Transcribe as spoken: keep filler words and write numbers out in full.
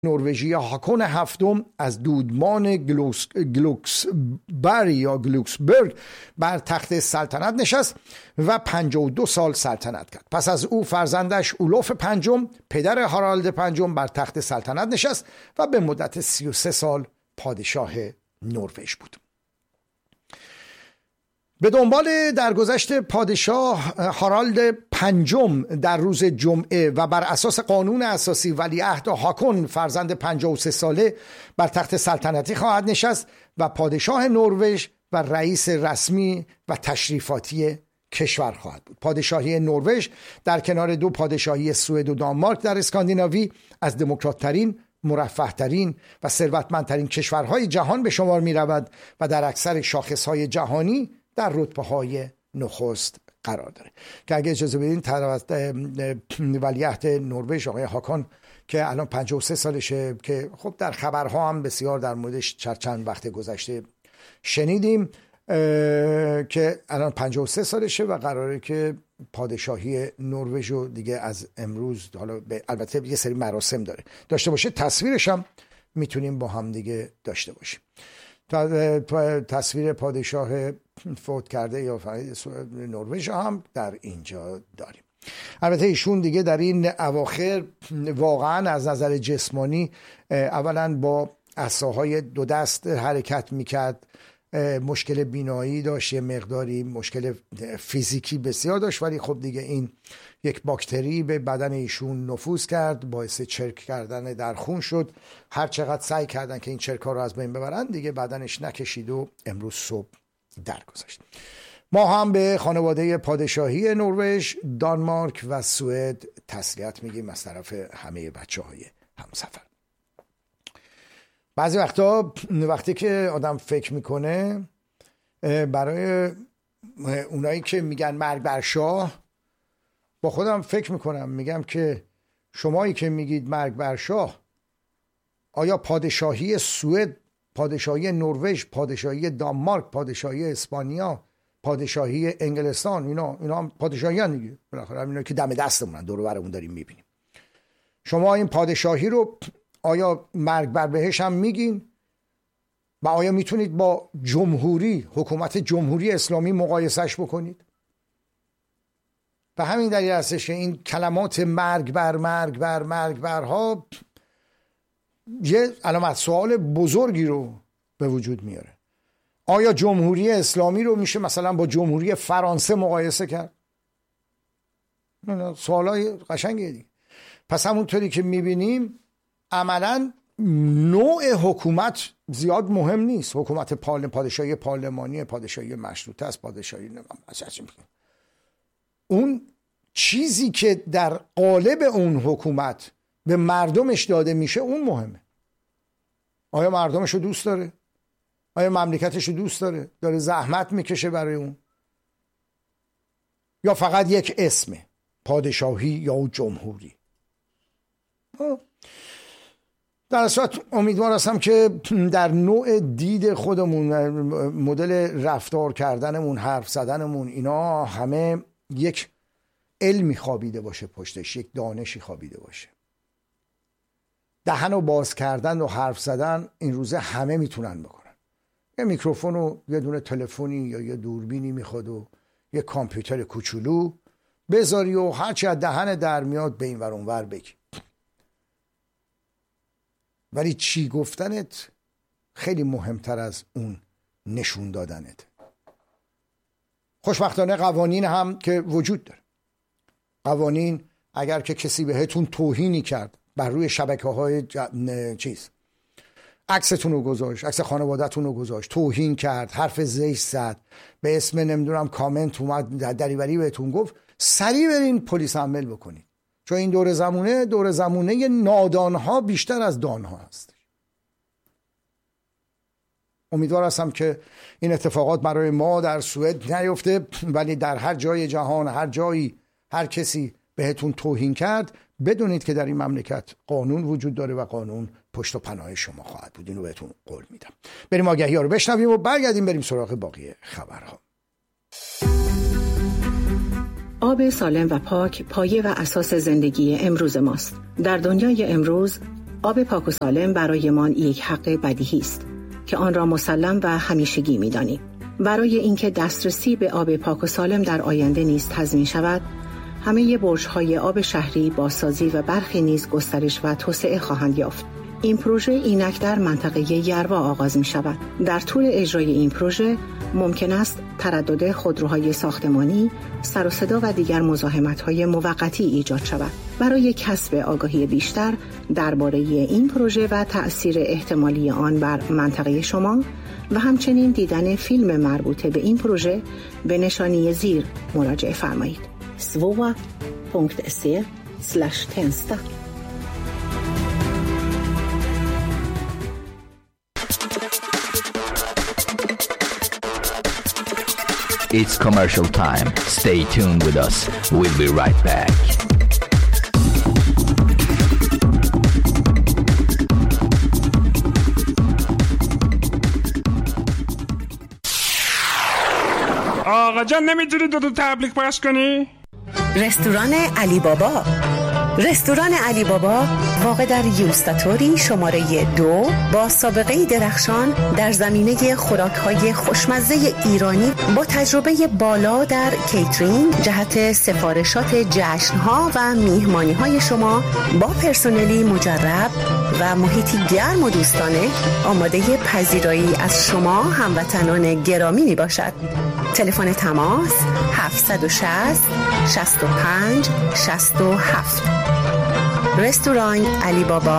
نروژی هاکون هفتم از دودمان گلوکس، گلوکسبری یا گلوکسبرگ بر تخت سلطنت نشست و پنجاه و دو سال سلطنت کرد. پس از او فرزندش اولوف پنجم پدر هارالد پنجم بر تخت سلطنت نشست و به مدت سی و سه سال پادشاه نروژ بود. به دنبال درگذشت پادشاه هارالد پنجم در روز جمعه و بر اساس قانون اساسی ولیعهد هاکون فرزند پنجاه و سه ساله بر تخت سلطنتی خواهد نشست و پادشاه نروژ و رئیس رسمی و تشریفاتی کشور خواهد بود. پادشاهی نروژ در کنار دو پادشاهی سوئد و دانمارک در اسکاندیناوی از دموکرات‌ترین، مرفه‌ترین و ثروتمندترین کشورهای جهان به شمار می رود و در اکثر شاخصهای جهانی در رتبه‌های نخست قرار داره. که اگه اجازه بدین ولیعهد نروژ آقای هاکون که الان پنجاه و سه سالشه، که خب در خبرها هم بسیار در موردش چند وقت گذشته شنیدیم که الان پنجاه و سه سالشه و قراره که پادشاهی نروژ رو دیگه از امروز، حالا البته یه سری مراسم داره داشته باشه، تصویرش هم میتونیم با هم دیگه داشته باشیم. تصویر پادشاه فوت کرده یا نروژ هم در اینجا داریم. البته ایشون دیگه در این اواخر واقعا از نظر جسمانی اولا با عصاهای دو دست حرکت میکرد، مشکل بینایی داشت، یه مقداری مشکل فیزیکی بسیار داشت، ولی خب دیگه این یک باکتری به بدن ایشون نفوذ کرد، باعث چرک کردن در خون شد. هر چقدر سعی کردن که این چرک‌ها رو از بین ببرن دیگه بدنش نکشید و امروز صبح درگذشت. ما هم به خانواده پادشاهی نروژ، دانمارک و سوئد تسلیت میگیم از طرف همه بچه‌های همسفر. بعضی وقتا وقتی که آدم فکر میکنه، برای اونایی که میگن مرگ بر شاه، با خودم فکر میکنم، میگم که شمایی که میگید مرگ بر شاه، آیا پادشاهی سوئد، پادشاهی نروژ، پادشاهی دانمارک، پادشاهی اسپانیا، پادشاهی انگلستان، اینا اینا هم پادشاهیان دیگه، بالاخره اینا که دم دستمونن دور و برمون داریم میبینیم. شما این پادشاهی رو آیا مرگ بر بهش هم میگین؟ و آیا میتونید با جمهوری، حکومت جمهوری اسلامی مقایسش بکنید؟ و همین دلیل هستش که این کلمات مرگ بر مرگ بر مرگ برها یه علامت سوال بزرگی رو به وجود میاره. آیا جمهوری اسلامی رو میشه مثلا با جمهوری فرانسه مقایسه کرد؟ سوالای قشنگه دیگه. پس همونطوری که میبینیم عملا نوع حکومت زیاد مهم نیست. حکومت پارلمان، پادشاهی پارلمانی، پادشاهی مشروطه است، پادشاهی نمیدونم، اون چیزی که در قالب اون حکومت به مردمش داده میشه اون مهمه. آیا مردمش رو دوست داره؟ آیا مملکتش رو دوست داره؟ داره زحمت میکشه برای اون؟ یا فقط یک اسمه، پادشاهی یا جمهوری؟ در صورت امیدوار هستم که در نوع دید خودمون، مدل رفتار کردنمون، حرف زدنمون، اینا همه یک علمی خوابیده باشه پشتش، یک دانشی خوابیده باشه. دهن رو باز کردن و حرف زدن این روزه همه میتونن بکنن. یه میکروفون و یه دونه تلفنی یا یه دوربینی میخواد و یه کامپیوتر کوچولو بذاری و هرچی از دهن در میاد به این ور اون ور بگی. ولی چی گفتنت خیلی مهمتر از اون نشون دادنت. خوشبختانه قوانین هم که وجود داره. قوانین اگر که کسی بهتون توهینی کرد، بر روی شبکه های ج... چیز عکستون رو گذاشت، عکس خانواده‌تون رو گذاشت، توهین کرد، حرف زشت زد، به اسم نمیدونم کامنت اومد، دریوری بهتون گفت، سریع برین پلیس عمل بکنید. چون این دور زمونه دور زمونه نادانها بیشتر از دانها هست. امیدوار هستم که این اتفاقات برای ما در سوئد نیفته، ولی در هر جای جهان، هر جایی هر کسی بهتون توهین کرد، بدونید که در این مملکت قانون وجود داره و قانون پشت و پناه شما خواهد بود. اینو بهتون قول میدم. بریم آگهی ها رو بشنویم و برگردیم بریم سراغ باقی خبرها. آب سالم و پاک پایه و اساس زندگی امروز ماست. در دنیای امروز آب پاک و سالم برایمان یک حق بدیهی است که آن را مسلم و همیشگی می‌دانیم. برای اینکه دسترسی به آب پاک و سالم در آینده نیز تضمین شود، همه برج‌های آب شهری بازسازی و برخی نیز گسترش و توسعه خواهند یافت. این پروژه اینک در منطقه یروا آغاز می شود. در طول اجرای این پروژه ممکن است تردد خودروهای ساختمانی، سر و صدا و دیگر مزاحمت‌های موقتی ایجاد شود. برای کسب آگاهی بیشتر درباره این پروژه و تأثیر احتمالی آن بر منطقه شما و همچنین دیدن فیلم مربوطه به این پروژه به نشانی زیر مراجعه فرمایید. سووا پونکت سی اسلش تنستا. It's commercial time. Stay tuned with us. We'll be right back. آقا جان نمیتونی دو تا تبلیغ پخش کنی؟ رستوران علی بابا. رستوران علی بابا واقع در یوستاتوری شماره دو با سابقه درخشان در زمینه خوراک‌های خوشمزه ایرانی با تجربه بالا در کیترینگ جهت سفارشات جشن‌ها و میهمانی‌های شما با پرسنلی مجرب و محیطی گرم و دوستانه آماده پذیرایی از شما هموطنان گرامی می باشد. تلفن تماس هفت شش صفر شش پنج شش هفت. رستوران علی بابا